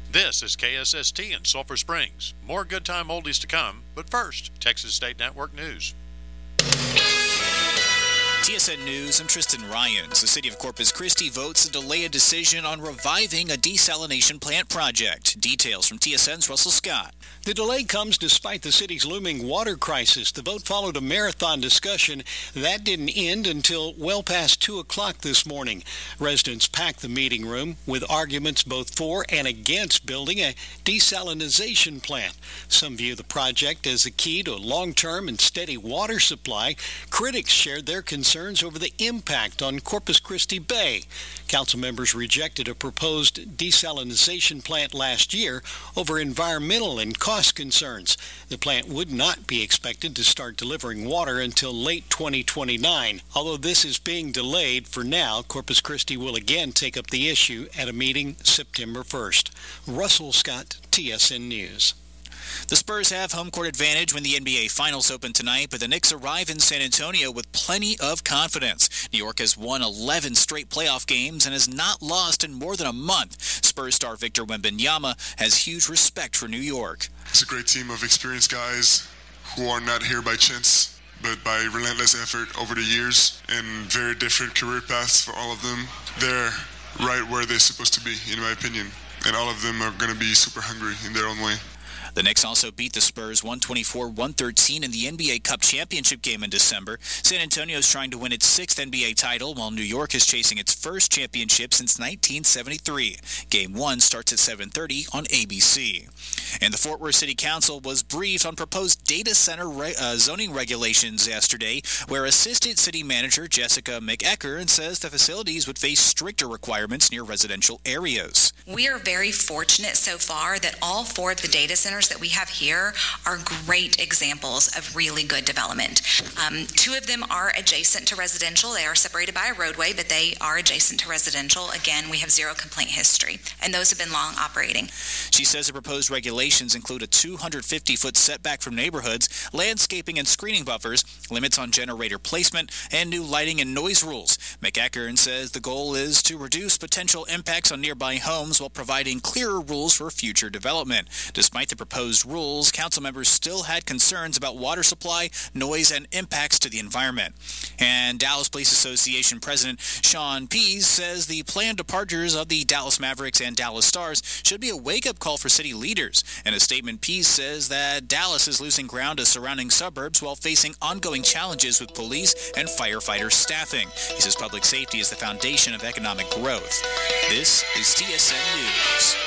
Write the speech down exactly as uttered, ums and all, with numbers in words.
This is K S S T in Sulphur Springs. More good time oldies to come, but first, Texas State Network News. T S N News, I'm Tristan Ryans. The city of Corpus Christi votes to delay a decision on reviving a desalination plant project. Details from T S N's Russell Scott. The delay comes despite the city's looming water crisis. The vote followed a marathon discussion. That didn't end until well past two o'clock this morning. Residents packed the meeting room with arguments both for and against building a desalination plant. Some view the project as the key to a long-term and steady water supply. Critics shared their concerns over the impact on Corpus Christi Bay. Council members rejected a proposed desalination plant last year over environmental and cost concerns. The plant would not be expected to start delivering water until late twenty twenty-nine. Although this is being delayed for now, Corpus Christi will again take up the issue at a meeting September first. Russell Scott, T S N News. The Spurs have home court advantage when the N B A Finals open tonight, but the Knicks arrive in San Antonio with plenty of confidence. New York has won eleven straight playoff games and has not lost in more than a month. Spurs star Victor Wembanyama has huge respect for New York. It's a great team of experienced guys who are not here by chance, but by relentless effort over the years, and very different career paths for all of them. They're right where they're supposed to be, in my opinion, and all of them are going to be super hungry in their own way. The Knicks also beat the Spurs one twenty-four one thirteen in the N B A Cup championship game in December. San Antonio is trying to win its sixth N B A title, while New York is chasing its first championship since nineteen seventy-three. Game one starts at seven thirty on A B C. And the Fort Worth City Council was briefed on proposed data center re- uh, zoning regulations yesterday, where Assistant City Manager Jessica McEcker says the facilities would face stricter requirements near residential areas. We are very fortunate so far that all four of the data centers that we have here are great examples of really good development. Um, two of them are adjacent to residential. They are separated by a roadway, but they are adjacent to residential. Again, we have zero complaint history, and those have been long operating. She says the proposed regulations include a two hundred fifty foot setback from neighborhoods, landscaping and screening buffers, limits on generator placement, and new lighting and noise rules. McEachern says the goal is to reduce potential impacts on nearby homes while providing clearer rules for future development. Despite the proposed rules, council members still had concerns about water supply, noise, and impacts to the environment. And Dallas Police Association President Sean Pease says the planned departures of the Dallas Mavericks and Dallas Stars should be a wake-up call for city leaders. In a statement, Pease says that Dallas is losing ground to surrounding suburbs while facing ongoing challenges with police and firefighter staffing. He says public safety is the foundation of economic growth. This is T S N News.